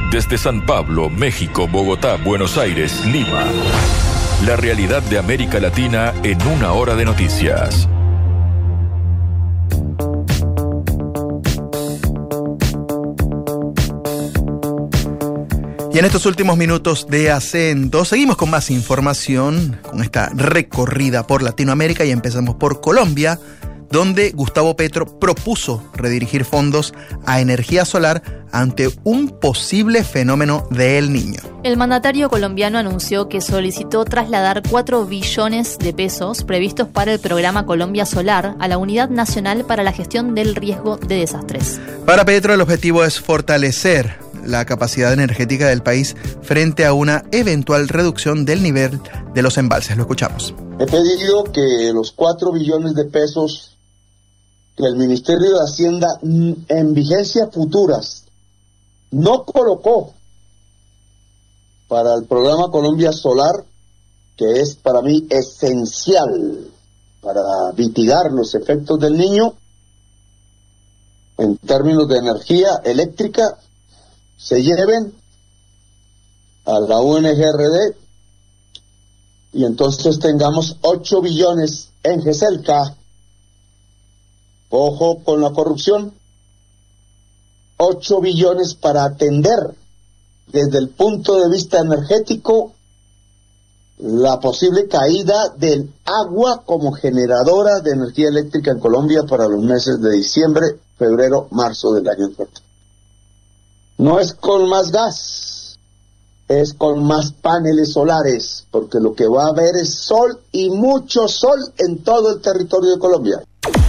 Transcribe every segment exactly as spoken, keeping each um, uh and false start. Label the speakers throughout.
Speaker 1: Desde San Pablo, México, Bogotá, Buenos Aires, Lima. La realidad de América Latina en una hora de noticias.
Speaker 2: Y en estos últimos minutos de Acento seguimos con más información, con esta recorrida por Latinoamérica, y empezamos por Colombia, donde Gustavo Petro propuso redirigir fondos a energía solar ante un posible fenómeno de El Niño.
Speaker 3: El mandatario colombiano anunció que solicitó trasladar cuatro billones de pesos previstos para el programa Colombia Solar a la Unidad Nacional para la Gestión del Riesgo de Desastres.
Speaker 2: Para Petro, el objetivo es fortalecer la capacidad energética del país frente a una eventual reducción del nivel de los embalses. Lo escuchamos.
Speaker 4: He pedido que los cuatro billones de pesos que el Ministerio de Hacienda en vigencias futuras no colocó para el programa Colombia Solar, que es para mí esencial para mitigar los efectos del Niño en términos de energía eléctrica, se lleven a la U N G R D y entonces tengamos ocho billones en GESELCA. Ojo con la corrupción. ocho billones para atender desde el punto de vista energético la posible caída del agua como generadora de energía eléctrica en Colombia para los meses de diciembre, febrero, marzo del año entrante. No es con más gas, es con más paneles solares, porque lo que va a haber es sol y mucho sol en todo el territorio de Colombia.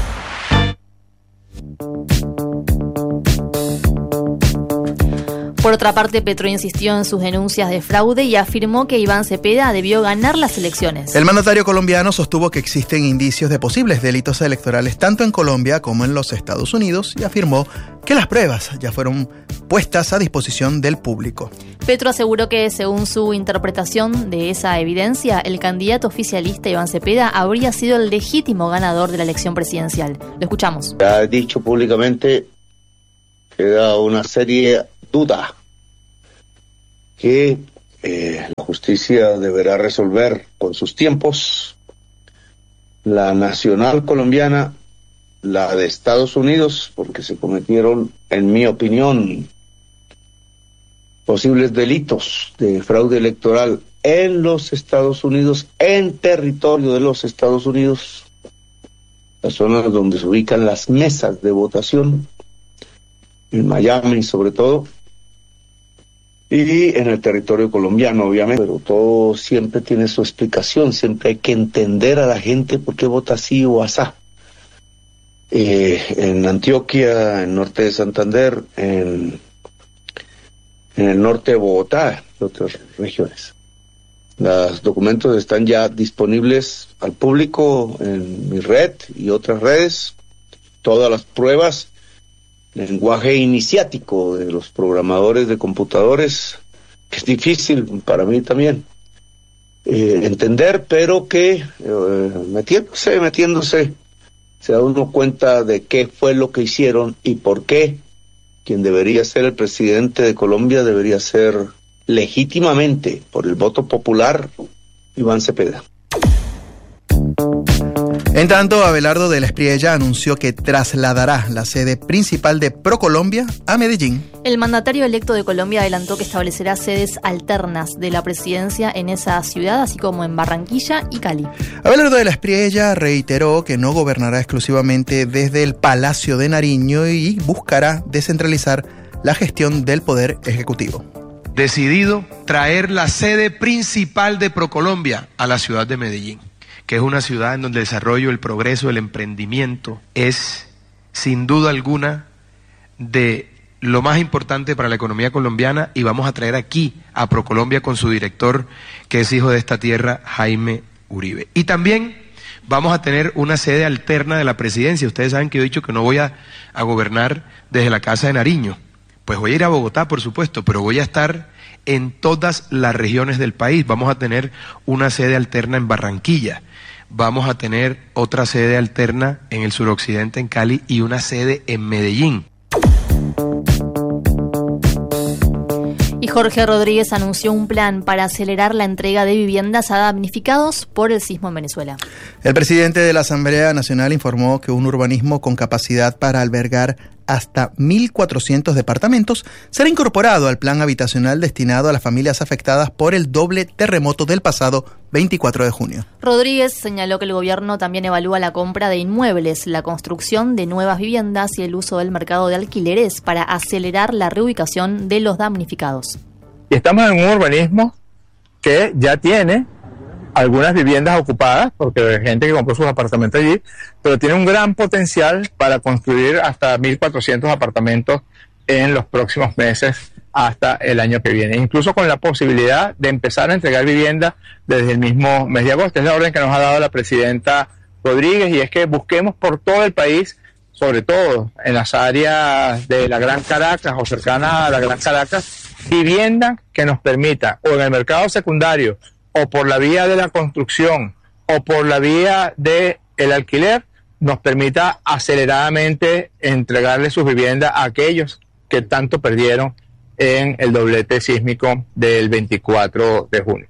Speaker 3: Por otra parte, Petro insistió en sus denuncias de fraude y afirmó que Iván Cepeda debió ganar las elecciones.
Speaker 2: El mandatario colombiano sostuvo que existen indicios de posibles delitos electorales tanto en Colombia como en los Estados Unidos y afirmó que las pruebas ya fueron puestas a disposición del público.
Speaker 3: Petro aseguró que, según su interpretación de esa evidencia, el candidato oficialista Iván Cepeda habría sido el legítimo ganador de la elección presidencial. Lo escuchamos.
Speaker 4: Ha dicho públicamente que da una serie duda que eh, la justicia deberá resolver con sus tiempos. La nacional colombiana, la de Estados Unidos, porque se cometieron, en mi opinión, posibles delitos de fraude electoral en los Estados Unidos, en territorio de los Estados Unidos, las zonas donde se ubican las mesas de votación, en Miami sobre todo, y en el territorio colombiano, obviamente, pero todo siempre tiene su explicación, siempre hay que entender a la gente por qué vota así o asá. Eh, en Antioquia, en el norte de Santander, en, en el norte de Bogotá y otras regiones. Los documentos están ya disponibles al público en mi red y otras redes, todas las pruebas, lenguaje iniciático de los programadores de computadores, que es difícil para mí también eh, entender, pero que eh, metiéndose, metiéndose, se da uno cuenta de qué fue lo que hicieron y por qué quien debería ser el presidente de Colombia debería ser legítimamente, por el voto popular, Iván Cepeda.
Speaker 2: En tanto, Abelardo de la Espriella anunció que trasladará la sede principal de ProColombia a Medellín.
Speaker 3: El mandatario electo de Colombia adelantó que establecerá sedes alternas de la presidencia en esa ciudad, así como en Barranquilla y Cali.
Speaker 2: Abelardo de la Espriella reiteró que no gobernará exclusivamente desde el Palacio de Nariño y buscará descentralizar la gestión del Poder Ejecutivo.
Speaker 5: Decidido traer la sede principal de ProColombia a la ciudad de Medellín, que es una ciudad en donde el desarrollo, el progreso, el emprendimiento es, sin duda alguna, de lo más importante para la economía colombiana, y vamos a traer aquí a ProColombia con su director, que es hijo de esta tierra, Jaime Uribe. Y también vamos a tener una sede alterna de la presidencia. Ustedes saben que yo he dicho que no voy a, a gobernar desde la Casa de Nariño. Pues voy a ir a Bogotá, por supuesto, pero voy a estar en todas las regiones del país. Vamos a tener una sede alterna en Barranquilla. Vamos a tener otra sede alterna en el suroccidente, en Cali, y una sede en Medellín.
Speaker 3: Jorge Rodríguez anunció un plan para acelerar la entrega de viviendas a damnificados por el sismo en Venezuela.
Speaker 2: El presidente de la Asamblea Nacional informó que un urbanismo con capacidad para albergar hasta mil cuatrocientos departamentos será incorporado al plan habitacional destinado a las familias afectadas por el doble terremoto del pasado veinticuatro de junio.
Speaker 3: Rodríguez señaló que el gobierno también evalúa la compra de inmuebles, la construcción de nuevas viviendas y el uso del mercado de alquileres para acelerar la reubicación de los damnificados.
Speaker 6: Y estamos en un urbanismo que ya tiene algunas viviendas ocupadas, porque hay gente que compró sus apartamentos allí, pero tiene un gran potencial para construir hasta mil cuatrocientos apartamentos en los próximos meses hasta el año que viene, incluso con la posibilidad de empezar a entregar vivienda desde el mismo mes de agosto. Es la orden que nos ha dado la presidenta Rodríguez, y es que busquemos por todo el país, sobre todo en las áreas de la Gran Caracas o cercanas a la Gran Caracas, vivienda que nos permita, o en el mercado secundario, o por la vía de la construcción, o por la vía del alquiler, nos permita aceleradamente entregarle sus viviendas a aquellos que tanto perdieron en el doblete sísmico del veinticuatro de junio.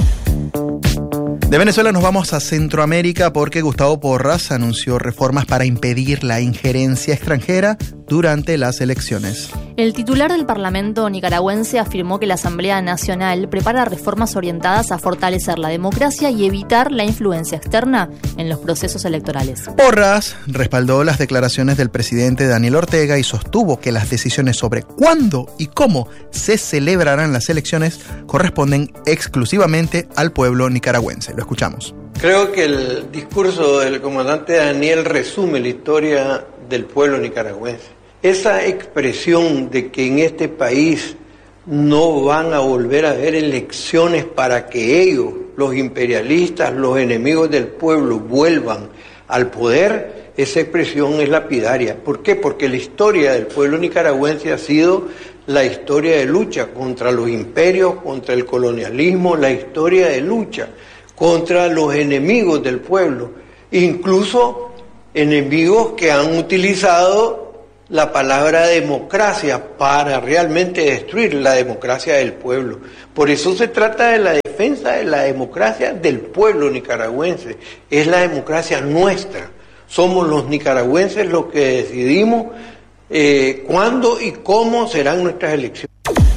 Speaker 2: De Venezuela nos vamos a Centroamérica porque Gustavo Porras anunció reformas para impedir la injerencia extranjera durante las elecciones.
Speaker 3: El titular del Parlamento nicaragüense afirmó que la Asamblea Nacional prepara reformas orientadas a fortalecer la democracia y evitar la influencia externa en los procesos electorales.
Speaker 2: Porras respaldó las declaraciones del presidente Daniel Ortega y sostuvo que las decisiones sobre cuándo y cómo se celebrarán las elecciones corresponden exclusivamente al pueblo nicaragüense. Lo escuchamos.
Speaker 7: Creo que el discurso del comandante Daniel resume la historia del pueblo nicaragüense. Esa expresión de que en este país no van a volver a haber elecciones para que ellos, los imperialistas, los enemigos del pueblo, vuelvan al poder, esa expresión es lapidaria. ¿Por qué? Porque la historia del pueblo nicaragüense ha sido la historia de lucha contra los imperios, contra el colonialismo, la historia de lucha contra los enemigos del pueblo, incluso enemigos que han utilizado la palabra democracia para realmente destruir la democracia del pueblo. Por eso se trata de la defensa de la democracia del pueblo nicaragüense. Es la democracia nuestra. Somos los nicaragüenses los que decidimos eh, cuándo y cómo serán nuestras elecciones.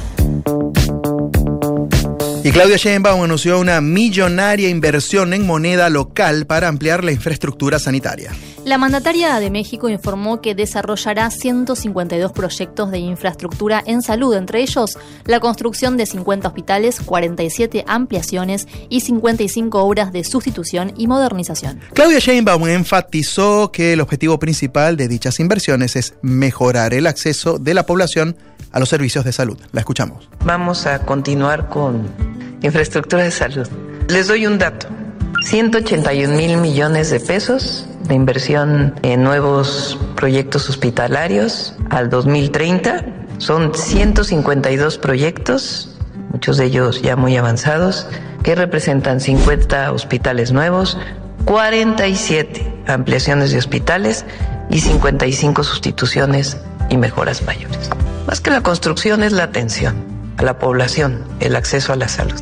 Speaker 2: Y Claudia Sheinbaum anunció una millonaria inversión en moneda local para ampliar la infraestructura sanitaria.
Speaker 3: La mandataria de México informó que desarrollará ciento cincuenta y dos proyectos de infraestructura en salud, entre ellos la construcción de cincuenta hospitales, cuarenta y siete ampliaciones y cincuenta y cinco obras de sustitución y modernización.
Speaker 2: Claudia Sheinbaum enfatizó que el objetivo principal de dichas inversiones es mejorar el acceso de la población a los servicios de salud. La escuchamos.
Speaker 8: Vamos a continuar con infraestructura de salud. Les doy un dato. ciento ochenta y un mil millones de pesos de inversión en nuevos proyectos hospitalarios al dos mil treinta. Son ciento cincuenta y dos proyectos, muchos de ellos ya muy avanzados, que representan cincuenta hospitales nuevos, cuarenta y siete ampliaciones de hospitales y cincuenta y cinco sustituciones y mejoras mayores. Más que la construcción es la atención a la población, el acceso a la salud.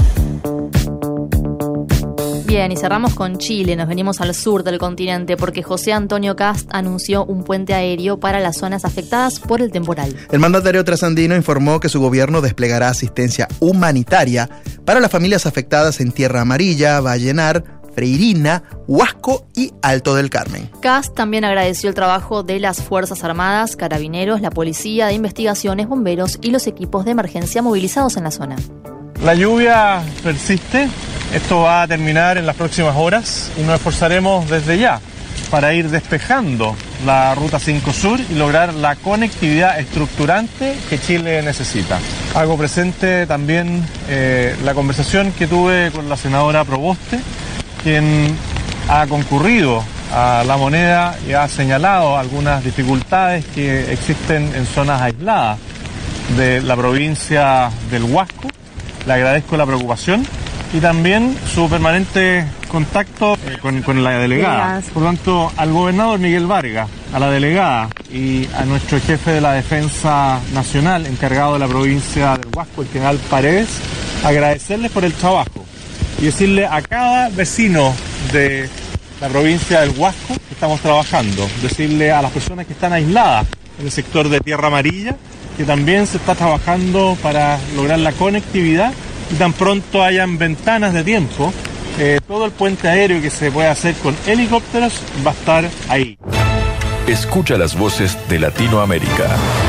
Speaker 3: Bien, y cerramos con Chile, nos venimos al sur del continente porque José Antonio Kast anunció un puente aéreo para las zonas afectadas por el temporal.
Speaker 2: El mandatario trasandino informó que su gobierno desplegará asistencia humanitaria para las familias afectadas en Tierra Amarilla, Vallenar, Freirina, Huasco y Alto del Carmen.
Speaker 3: Kast también agradeció el trabajo de las Fuerzas Armadas, Carabineros, la Policía de Investigaciones, bomberos y los equipos de emergencia movilizados en la zona.
Speaker 9: La lluvia persiste, esto va a terminar en las próximas horas y nos esforzaremos desde ya para ir despejando la Ruta cinco Sur y lograr la conectividad estructurante que Chile necesita. Hago presente también eh, la conversación que tuve con la senadora Proboste, quien ha concurrido a La Moneda y ha señalado algunas dificultades que existen en zonas aisladas de la provincia del Huasco. Le agradezco la preocupación y también su permanente contacto eh, con, con la delegada. Por lo tanto, al gobernador Miguel Vargas a la delegada y a nuestro jefe de la Defensa Nacional, encargado de la provincia del Huasco, el general Paredes, agradecerles por el trabajo y decirle a cada vecino de la provincia del Huasco que estamos trabajando, decirle a las personas que están aisladas en el sector de Tierra Amarilla que también se está trabajando para lograr la conectividad y tan pronto hayan ventanas de tiempo, eh, todo el puente aéreo que se puede hacer con helicópteros va a estar ahí.
Speaker 1: Escucha las voces de Latinoamérica.